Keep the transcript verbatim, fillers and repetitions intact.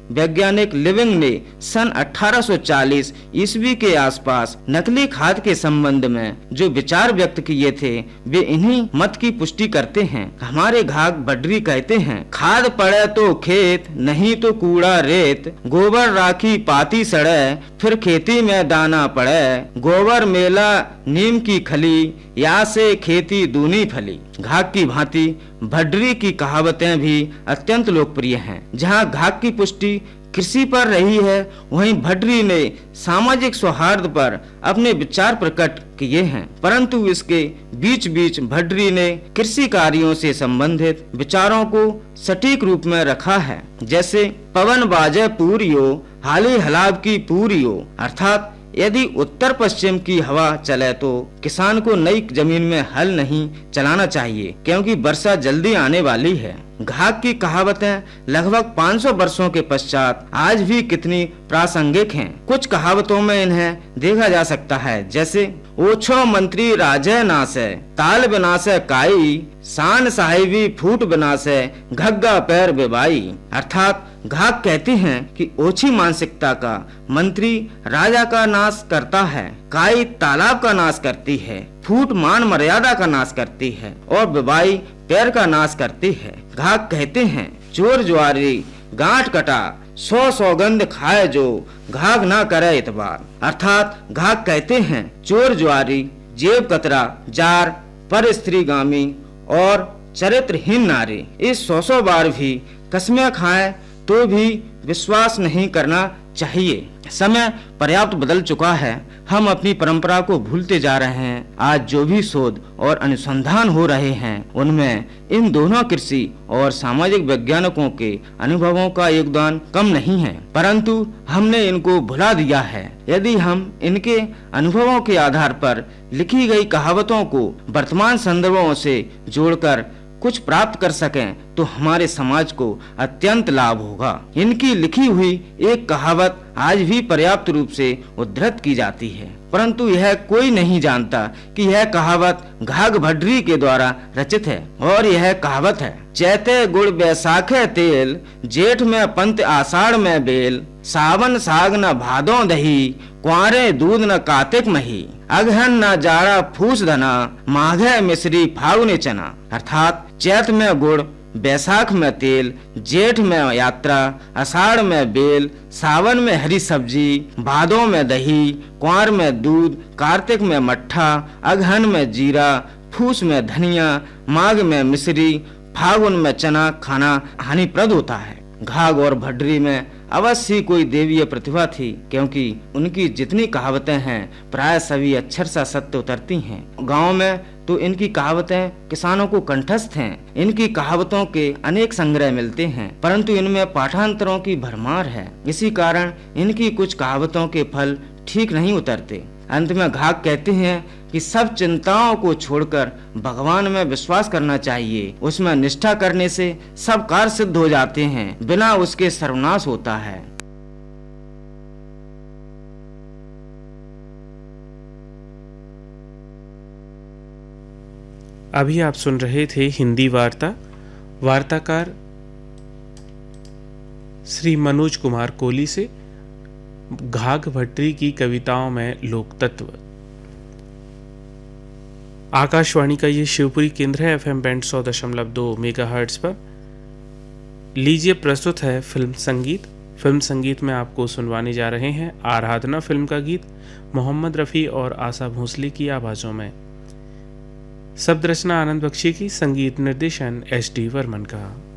वैज्ञानिक लिविंग ने सन अठारह सौ चालीस ईस्वी के आसपास नकली खाद के संबंध में जो विचार व्यक्त किए थे वे इन्हीं मत की पुष्टि करते हैं। हमारे घाघ भड्डरी कहते हैं, खाद पड़े तो खेत, नहीं तो कूड़ा रेत, गोबर राखी पाती सड़े, फिर खेती में दाना पड़े, गोबर मेला नीम की खली, या से खेती दूनी फली। घाघ की भांति भड्डरी की कहावतें भी अत्यंत लोकप्रिय हैं। जहाँ घाघ की पुष्टि कृषि पर रही है, वहीं भड्डरी ने सामाजिक सौहार्द पर अपने विचार प्रकट किए हैं, परंतु इसके बीच बीच भड्डरी ने कृषि कार्यों से संबंधित विचारों को सटीक रूप में रखा है। जैसे पवन बाजे पूरियो, हाली हलाब की पूरियो, अर्थात यदि उत्तर पश्चिम की हवा चले तो किसान को नई जमीन में हल नहीं चलाना चाहिए, क्योंकि वर्षा जल्दी आने वाली है। घाघ की कहावतें लगभग पाँच सौ वर्षों के पश्चात आज भी कितनी प्रासंगिक हैं। कुछ कहावतों में इन्हें देखा जा सकता है, जैसे ओछो मंत्री राजे नासे, ताल बनासे काई, शान साहिबी फूट बनासे, घग्गा पैर बेबाई। अर्थात घाघ कहते हैं कि ओछी मानसिकता का मंत्री राजा का नाश करता है, काई तालाब का नाश करती है, फूट मान मर्यादा का नाश करती है और बेबाई पैर का नाश करती है। घाघ कहते हैं, चोर जुआरी गांठ कटा, सौ सौगंध खाए जो, घाघ ना करे इतबार। अर्थात घाघ कहते हैं, चोर जुआरी, जेब कतरा, जार, पर स्त्रीगामी और चरित्रहीन नारी इस सौ सौ बार भी कसमें खाएं तो भी विश्वास नहीं करना चाहिए। समय पर्याप्त बदल चुका है, हम अपनी परंपरा को भूलते जा रहे हैं। आज जो भी शोध और अनुसंधान हो रहे हैं उनमें इन दोनों कृषि और सामाजिक वैज्ञानिकों के अनुभवों का योगदान कम नहीं है, परंतु हमने इनको भुला दिया है। यदि हम इनके अनुभवों के आधार पर लिखी गई कहावतों को वर्तमान संदर्भों से जोड़कर कुछ प्राप्त कर सकें तो हमारे समाज को अत्यंत लाभ होगा। इनकी लिखी हुई एक कहावत आज भी पर्याप्त रूप से उद्धृत की जाती है, परंतु यह कोई नहीं जानता कि यह कहावत घाघ भड्डरी के द्वारा रचित है। और यह कहावत है, चैते गुड़ बैसाखे तेल, जेठ में पंत आषाढ़ में बेल, सावन साग न भादों दही, कुंवारे दूध न कार्तिक मही, अगहन न जाड़ा फूस धना, माघे मिश्री फागुने चना। अर्थात चैत में गुड़, बैसाख में तेल, जेठ में यात्रा, आषाढ़ में बेल, सावन में हरी सब्जी, भादों में दही, कुंवर में दूध, कार्तिक में मट्ठा, अगहन में जीरा, फूस में धनिया, माघ में मिश्री, फागुन में चना खाना हानिप्रद होता है। घाघ और भड्डरी में अवश्य कोई देवीय प्रतिभा थी, क्योंकि उनकी जितनी कहावतें हैं प्राय सभी अक्षर सा सत्य उतरती हैं। गांव में तो इनकी कहावतें किसानों को कंठस्थ हैं। इनकी कहावतों के अनेक संग्रह मिलते हैं, परंतु इनमें पाठांतरों की भरमार है। इसी कारण इनकी कुछ कहावतों के फल ठीक नहीं उतरते। अंत में घाघ कहते हैं कि सब चिंताओं को छोड़कर भगवान में विश्वास करना चाहिए। उसमें निष्ठा करने से सब कार्य सिद्ध हो जाते हैं, बिना उसके सर्वनाश होता है। अभी आप सुन रहे थे हिंदी वार्ता। वार्ताकार श्री मनोज कुमार कोली से घाघ भट्टरी की कविताओं में लोक तत्व। आकाशवाणी का ये शिवपुरी केंद्र है, एफएम बैंड सौ दशमलव दो मेगाहर्ट्ज पर। लीजिए प्रस्तुत है फिल्म संगीत। फिल्म संगीत में आपको सुनवाने जा रहे हैं आराधना फिल्म का गीत मोहम्मद रफ़ी और आशा भोसले की आवाज़ों में। शब्द रचना आनंद बख्शी की, संगीत निर्देशन एस डी वर्मन का।